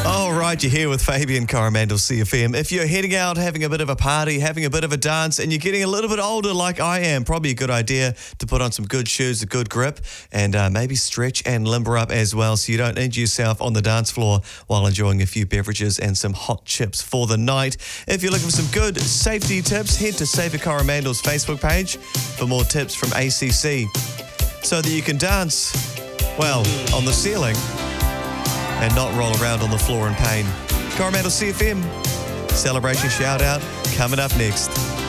All right, you're here with Fabian Coromandel, CFM. If you're heading out, having a bit of a party, having a bit of a dance, and you're getting a little bit older like I am, probably a good idea to put on some good shoes, a good grip, and maybe stretch and limber up as well so you don't injure yourself on the dance floor while enjoying a few beverages and some hot chips for the night. If you're looking for some good safety tips, head to Xavier Coromandel's Facebook page for more tips from ACC so that you can dance, well, on the ceiling and not roll around on the floor in pain. Coromandel CFM, celebration shout out coming up next.